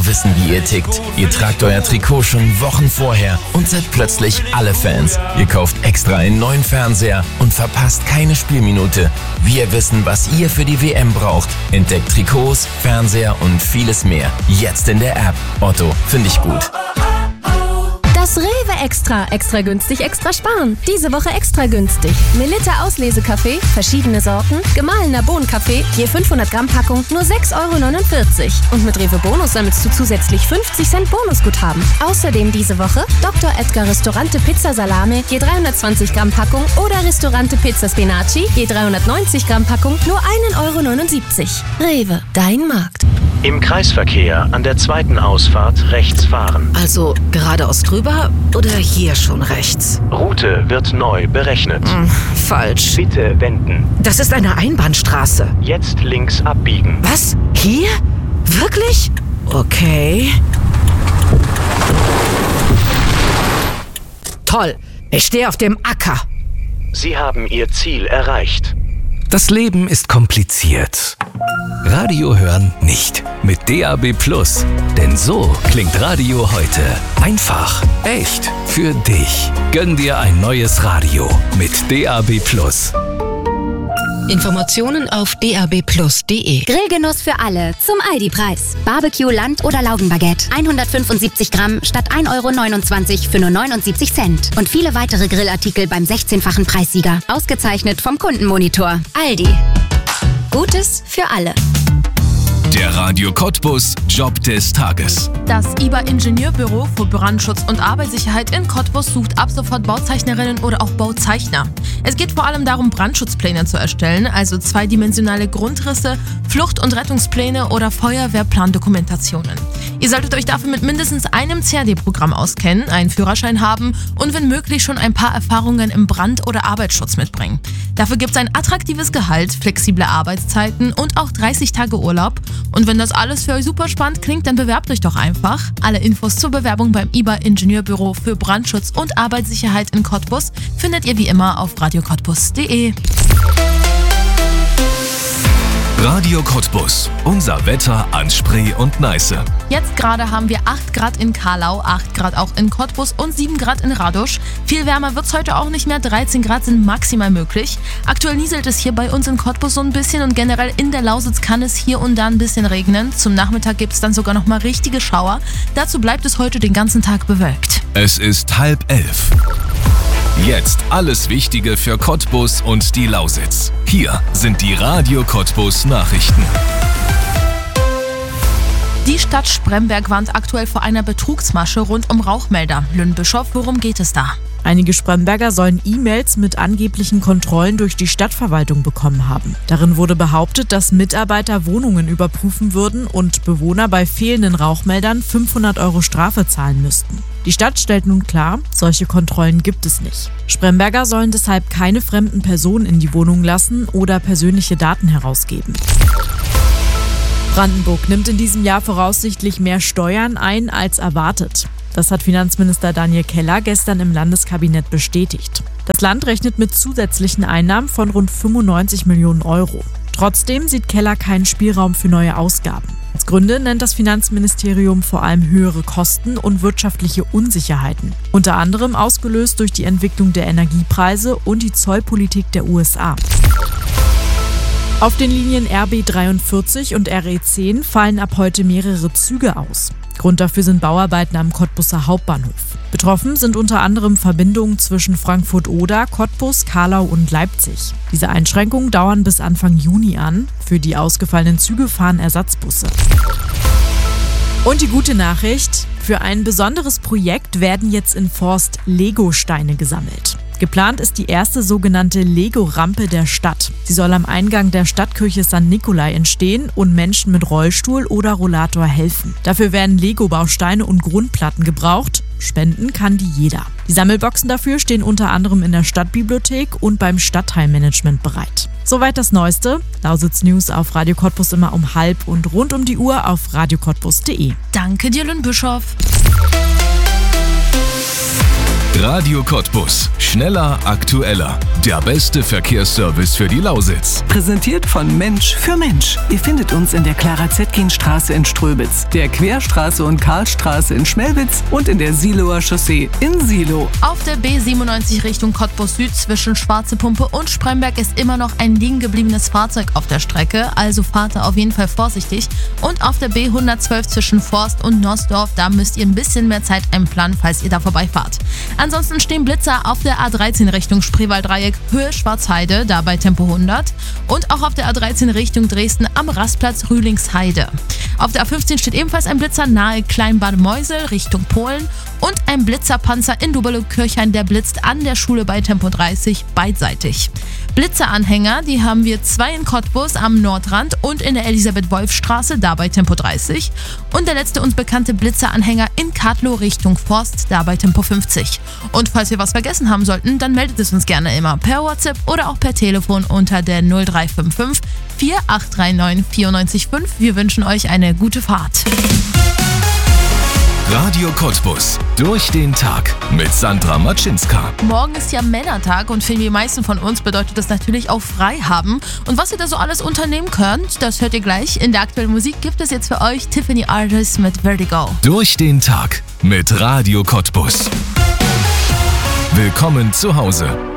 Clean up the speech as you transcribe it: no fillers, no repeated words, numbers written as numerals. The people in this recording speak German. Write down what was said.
genau wissen, wie ihr tickt. Ihr tragt euer Trikot schon Wochen vorher und seid plötzlich alle Fans. Ihr kauft extra einen neuen Fernseher und verpasst keine Spielminute. Wir wissen, was ihr für die WM braucht. Entdeckt Trikots, Fernseher und vieles mehr. Jetzt in der App. Otto, finde ich gut. Das Rewe Extra. Extra günstig, extra sparen. Diese Woche extra günstig. Melitta Auslesekaffee, verschiedene Sorten, gemahlener Bohnenkaffee, je 500 Gramm Packung, nur 6,49 €. Und mit Rewe Bonus sammelst du zusätzlich 50 Cent Bonusguthaben. Außerdem diese Woche Dr. Edgar Ristorante Pizza Salame, je 320 Gramm Packung oder Ristorante Pizza Spinaci, je 390 Gramm Packung, nur 1,79 €. Rewe, dein Markt. Im Kreisverkehr an der zweiten Ausfahrt rechts fahren. Also geradeaus drüber oder hier schon rechts? Route wird neu berechnet. Falsch. Bitte wenden. Das ist eine Einbahnstraße. Jetzt links abbiegen. Was? Hier? Wirklich? Okay. Toll. Ich stehe auf dem Acker. Sie haben Ihr Ziel erreicht. Das Leben ist kompliziert. Radio hören nicht. Mit DAB+. Denn so klingt Radio heute. Einfach, echt, für dich. Gönn dir ein neues Radio mit DAB+. Informationen auf dabplus.de. Grillgenuss für alle zum Aldi-Preis. Barbecue, Land- oder Laugenbaguette. 175 Gramm statt 1,29 € für nur 79 Cent. Und viele weitere Grillartikel beim 16-fachen Preissieger. Ausgezeichnet vom Kundenmonitor. Aldi. Gutes für alle. Der Radio Cottbus Job des Tages. Das IBA-Ingenieurbüro für Brandschutz und Arbeitssicherheit in Cottbus sucht ab sofort Bauzeichnerinnen oder auch Bauzeichner. Es geht vor allem darum, Brandschutzpläne zu erstellen, also zweidimensionale Grundrisse, Flucht- und Rettungspläne oder Feuerwehrplandokumentationen. Ihr solltet euch dafür mit mindestens einem CAD-Programm auskennen, einen Führerschein haben und wenn möglich schon ein paar Erfahrungen im Brand- oder Arbeitsschutz mitbringen. Dafür gibt es ein attraktives Gehalt, flexible Arbeitszeiten und auch 30 Tage Urlaub. Und wenn das alles für euch super spannend klingt, dann bewerbt euch doch einfach. Alle Infos zur Bewerbung beim IBA-Ingenieurbüro für Brandschutz und Arbeitssicherheit in Cottbus findet ihr wie immer auf radiocottbus.de. Radio Cottbus. Unser Wetter an Spree und Neiße. Jetzt gerade haben wir 8 Grad in Carlau, 8 Grad auch in Cottbus und 7 Grad in Radosch. Viel wärmer wird es heute auch nicht mehr, 13 Grad sind maximal möglich. Aktuell nieselt es hier bei uns in Cottbus so ein bisschen und generell in der Lausitz kann es hier und da ein bisschen regnen. Zum Nachmittag gibt es dann sogar nochmal richtige Schauer. Dazu bleibt es heute den ganzen Tag bewölkt. Es ist 10:30. Jetzt alles Wichtige für Cottbus und die Lausitz. Hier sind die Radio Cottbus Nachrichten. Die Stadt Spremberg warnt aktuell vor einer Betrugsmasche rund um Rauchmelder. Lynn Bischof, worum geht es da? Einige Spremberger sollen E-Mails mit angeblichen Kontrollen durch die Stadtverwaltung bekommen haben. Darin wurde behauptet, dass Mitarbeiter Wohnungen überprüfen würden und Bewohner bei fehlenden Rauchmeldern 500 € Strafe zahlen müssten. Die Stadt stellt nun klar, solche Kontrollen gibt es nicht. Spremberger sollen deshalb keine fremden Personen in die Wohnung lassen oder persönliche Daten herausgeben. Brandenburg nimmt in diesem Jahr voraussichtlich mehr Steuern ein als erwartet. Das hat Finanzminister Daniel Keller gestern im Landeskabinett bestätigt. Das Land rechnet mit zusätzlichen Einnahmen von rund 95 Millionen €. Trotzdem sieht Keller keinen Spielraum für neue Ausgaben. Als Gründe nennt das Finanzministerium vor allem höhere Kosten und wirtschaftliche Unsicherheiten. Unter anderem ausgelöst durch die Entwicklung der Energiepreise und die Zollpolitik der USA. Auf den Linien RB43 und RE10 fallen ab heute mehrere Züge aus. Grund dafür sind Bauarbeiten am Cottbuser Hauptbahnhof. Betroffen sind unter anderem Verbindungen zwischen Frankfurt-Oder, Cottbus, Carlau und Leipzig. Diese Einschränkungen dauern bis Anfang Juni an. Für die ausgefallenen Züge fahren Ersatzbusse. Und die gute Nachricht: Für ein besonderes Projekt werden jetzt in Forst Lego-Steine gesammelt. Geplant ist die erste sogenannte Lego-Rampe der Stadt. Sie soll am Eingang der Stadtkirche St. Nikolai entstehen und Menschen mit Rollstuhl oder Rollator helfen. Dafür werden Lego-Bausteine und Grundplatten gebraucht. Spenden kann die jeder. Die Sammelboxen dafür stehen unter anderem in der Stadtbibliothek und beim Stadtteilmanagement bereit. Soweit das Neueste. Lausitz News auf Radio Cottbus immer um 12:30 und rund um die Uhr auf radiocottbus.de. Danke dir, Lynn Bischof. Radio Cottbus. Schneller, aktueller. Der beste Verkehrsservice für die Lausitz. Präsentiert von Mensch für Mensch. Ihr findet uns in der Clara-Zetkin-Straße in Ströbitz, der Querstraße und Karlstraße in Schmelwitz und in der Siloer Chaussee in Silo. Auf der B97 Richtung Cottbus Süd zwischen Schwarze Pumpe und Spremberg ist immer noch ein liegen gebliebenes Fahrzeug auf der Strecke, also fahrt da auf jeden Fall vorsichtig. Und auf der B112 zwischen Forst und Nossdorf, da müsst ihr ein bisschen mehr Zeit einplanen, falls ihr da vorbeifahrt. Ansonsten stehen Blitzer auf der A13 Richtung Spreewald-Dreieck, Höhe Schwarzheide, da bei Tempo 100. Und auch auf der A13 Richtung Dresden am Rastplatz Rühlingsheide. Auf der A15 steht ebenfalls ein Blitzer nahe Kleinbad-Meusel Richtung Polen. Und ein Blitzerpanzer in Duberlo-Kirchhain, der blitzt an der Schule bei Tempo 30 beidseitig. Blitzeranhänger, die haben wir 2 in Cottbus am Nordrand und in der Elisabeth-Wolf-Straße, da bei Tempo 30. Und der letzte uns bekannte Blitzeranhänger in Kadlow Richtung Forst, da bei Tempo 50. Und falls wir was vergessen haben sollten, dann meldet es uns gerne immer per WhatsApp oder auch per Telefon unter der 0355 4839 94.5. Wir wünschen euch eine gute Fahrt. Radio Cottbus. Durch den Tag mit Sandra Matschinska. Morgen ist ja Männertag und für die meisten von uns bedeutet das natürlich auch frei haben. Und was ihr da so alles unternehmen könnt, das hört ihr gleich. In der aktuellen Musik gibt es jetzt für euch Tiffany Artis mit Vertigo. Durch den Tag mit Radio Cottbus. Willkommen zu Hause.